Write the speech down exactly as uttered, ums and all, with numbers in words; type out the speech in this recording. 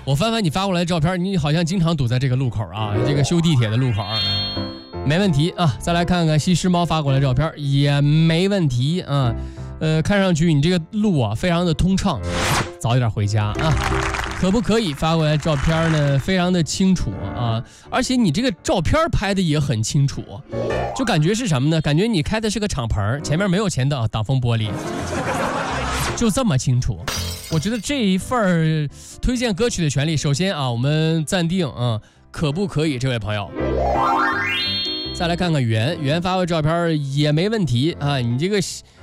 我翻翻你发过来的照片，你好像经常堵在这个路口啊，这个修地铁的路口。没问题啊，再来看看西施猫发过来的照片，也没问题啊。呃，看上去你这个路啊非常的通畅，早一点回家啊。可不可以发过来照片呢？非常的清楚啊，而且你这个照片拍的也很清楚，就感觉是什么呢？感觉你开的是个敞篷，前面没有前挡挡风玻璃，就这么清楚。我觉得这一份推荐歌曲的权利，首先啊，我们暂定啊，可不可以？这位朋友。再来看看圆圆发的照片也没问题啊，你这个